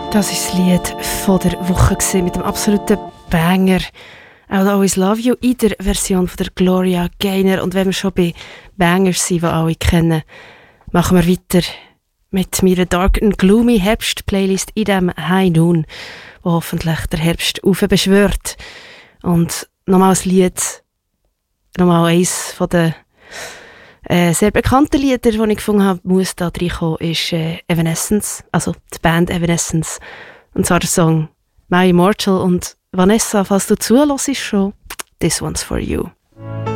Das war das Lied von der Woche mit dem absoluten Banger «I'll Always Love You» in der Version von der Gloria Gaynor. Und wenn wir schon bei Bangers sind, die alle kennen, machen wir weiter mit meiner Dark and Gloomy Herbst-Playlist in diesem High Noon, wo hoffentlich der Herbst beschwört. Und nochmal ein Lied, nochmal eins von den sehr bekannten Lieder, die ich gefunden habe, muss da reinkommen, ist Evanescence, also die Band Evanescence. Und zwar der Song «My Immortal». Und Vanessa, falls du zuhörst schon, «This One's For You».